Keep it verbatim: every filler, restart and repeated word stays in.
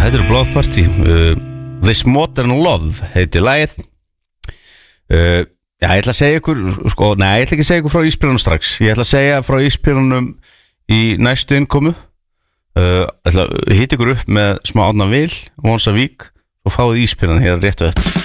þetta eru Block Party uh, This Modern Love heitir lagið uh, Já, ég ætla að segja ykkur sko, Nei, ég ætla ekki að segja ykkur frá íspyrunum strax Ég ætla að segja frá íspyrunum í næstu innkomu uh, Ég ætla að hitta ykkur upp með smá Árna Vil Vonsa Vík og fáið íspyrun hér rétt og eftir